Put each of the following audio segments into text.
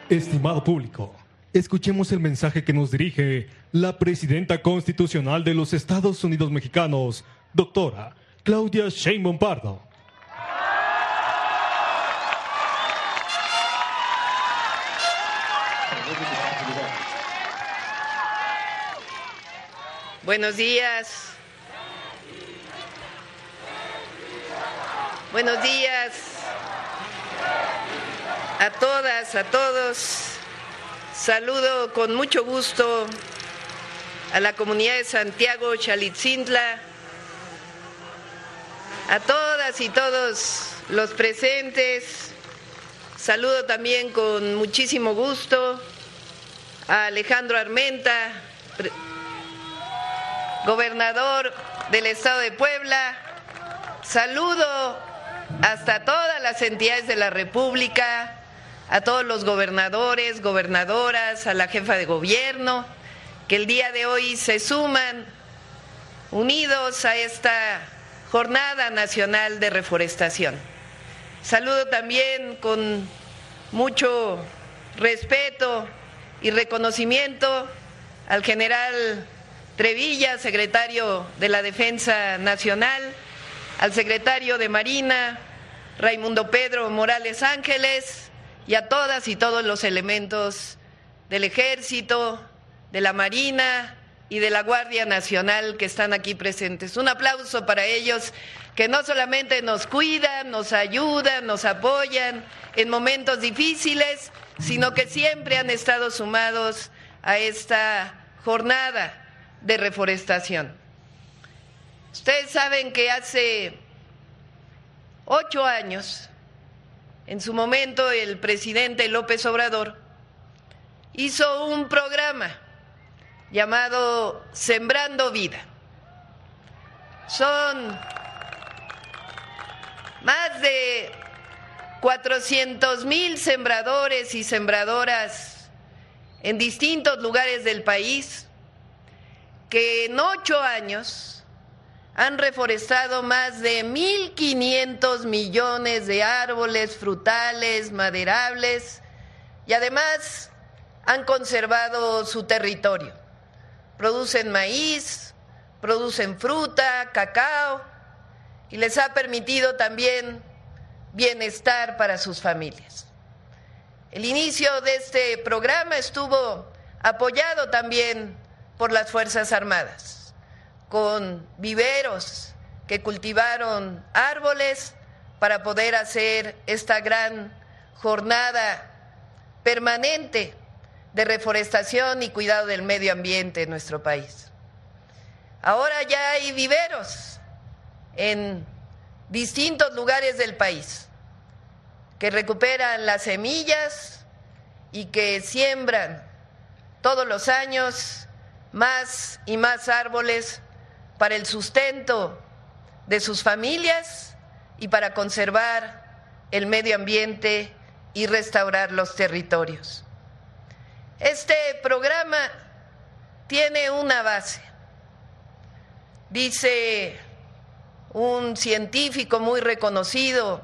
Estimado público, escuchemos el mensaje que nos dirige la presidenta constitucional de los Estados Unidos Mexicanos, doctora Claudia Sheinbaum Pardo. Buenos días. Buenos días a todas, a todos. Saludo con mucho gusto a la comunidad de Santiago Xalitzintla, a todas y todos los presentes. Saludo también con muchísimo gusto a Alejandro Armenta, gobernador del Estado de Puebla. Saludo hasta todas las entidades de la República, a todos los gobernadores, gobernadoras, a la jefa de gobierno, que el día de hoy se suman unidos a esta Jornada Nacional de Reforestación. Saludo también con mucho respeto y reconocimiento al general Trevilla, secretario de la Defensa Nacional, al secretario de Marina, Raimundo Pedro Morales Ángeles, y a todas y todos los elementos del Ejército, de la Marina y de la Guardia Nacional que están aquí presentes. Un aplauso para ellos, que no solamente nos cuidan, nos ayudan, nos apoyan en momentos difíciles, sino que siempre han estado sumados a esta jornada de reforestación. Ustedes saben que hace 8 años, en su momento, el presidente López Obrador hizo un programa llamado Sembrando Vida. Son más de 400,000 sembradores y sembradoras en distintos lugares del país que en 8 años han reforestado más de 1,500 millones de árboles frutales, maderables, y además han conservado su territorio. Producen maíz, producen fruta, cacao, y les ha permitido también bienestar para sus familias. El inicio de este programa estuvo apoyado también por las Fuerzas Armadas, con viveros que cultivaron árboles para poder hacer esta gran jornada permanente de reforestación y cuidado del medio ambiente en nuestro país. Ahora ya hay viveros en distintos lugares del país que recuperan las semillas y que siembran todos los años más y más árboles para el sustento de sus familias y para conservar el medio ambiente y restaurar los territorios. Este programa tiene una base. Dice un científico muy reconocido,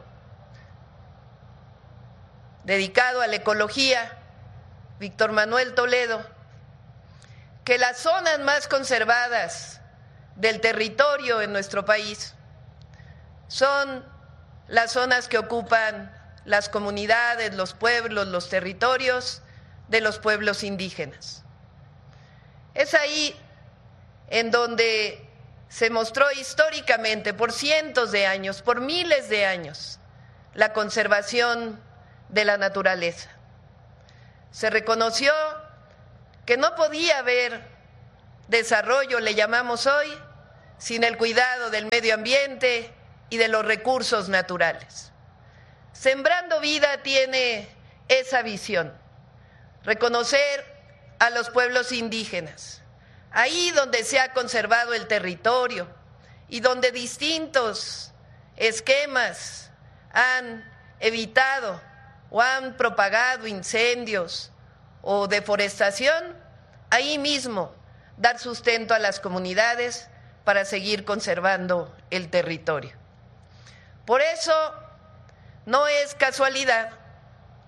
dedicado a la ecología, Víctor Manuel Toledo, que las zonas más conservadas del territorio en nuestro país son las zonas que ocupan las comunidades, los pueblos, los territorios de los pueblos indígenas. Es ahí en donde se mostró históricamente, por cientos de años, por miles de años, la conservación de la naturaleza. Se reconoció que no podía haber desarrollo, le llamamos hoy, sin el cuidado del medio ambiente y de los recursos naturales. Sembrando Vida tiene esa visión, reconocer a los pueblos indígenas, ahí donde se ha conservado el territorio y donde distintos esquemas han evitado o han propagado incendios o deforestación, ahí mismo dar sustento a las comunidades para seguir conservando el territorio. Por eso no es casualidad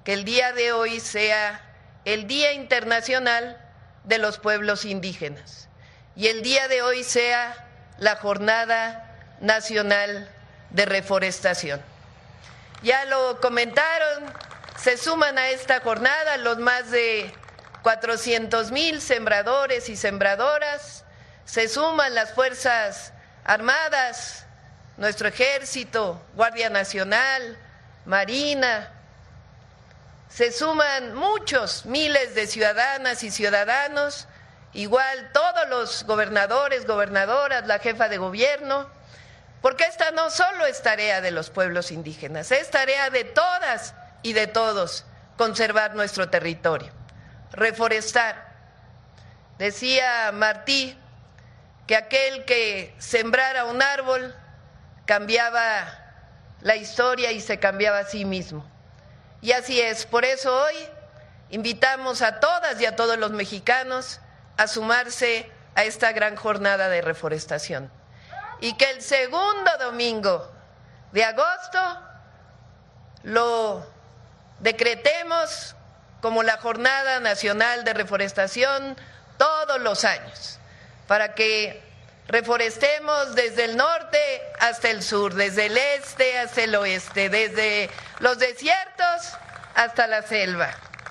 que el día de hoy sea el Día Internacional de los Pueblos Indígenas y el día de hoy sea la Jornada Nacional de Reforestación. Ya lo comentaron, se suman a esta jornada los más de 400,000 sembradores y sembradoras, se suman las Fuerzas Armadas, nuestro Ejército, Guardia Nacional, Marina, se suman muchos, miles de ciudadanas y ciudadanos, igual todos los gobernadores, gobernadoras, la jefa de gobierno, porque esta no solo es tarea de los pueblos indígenas, es tarea de todas y de todos conservar nuestro territorio, reforestar. Decía Martí que aquel que sembrara un árbol cambiaba la historia y se cambiaba a sí mismo. Y así es, por eso hoy invitamos a todas y a todos los mexicanos a sumarse a esta gran jornada de reforestación. Y que el segundo domingo de agosto lo decretemos como la Jornada Nacional de Reforestación todos los años, para que reforestemos desde el norte hasta el sur, desde el este hasta el oeste, desde los desiertos hasta la selva.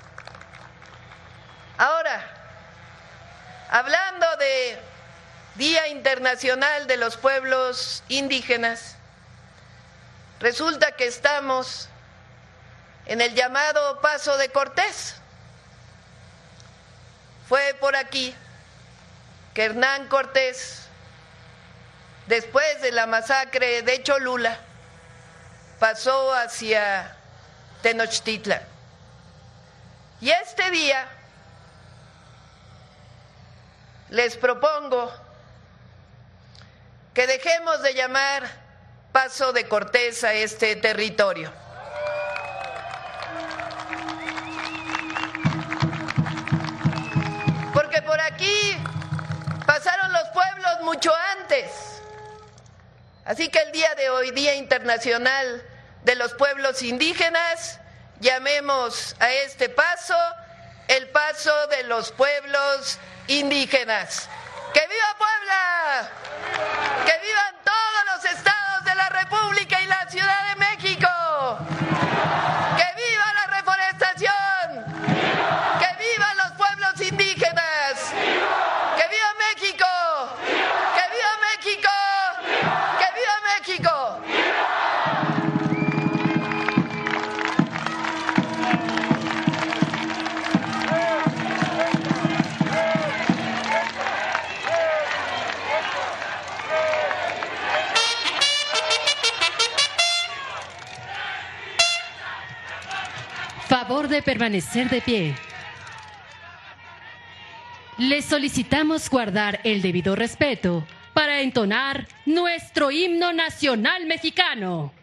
Ahora, hablando de Día Internacional de los Pueblos Indígenas, resulta que estamos en el llamado Paso de Cortés. Fue por aquí que Hernán Cortés, después de la masacre de Cholula, pasó hacia Tenochtitlan. Y este día les propongo que dejemos de llamar Paso de Cortés a este territorio. Porque por aquí pasaron los pueblos mucho antes. Así que el día de hoy, Día Internacional de los Pueblos Indígenas, llamemos a este paso el Paso de los Pueblos Indígenas. ¡Que viva Puebla! ¡Que vivan todos los estados de la República y la Ciudad de México! ¡Que viva la reforestación! ¡Que vivan los pueblos indígenas! ¡Que viva México! ¡Que viva México! ¡Que viva México! Favor de permanecer de pie. Les solicitamos guardar el debido respeto para entonar nuestro himno nacional mexicano.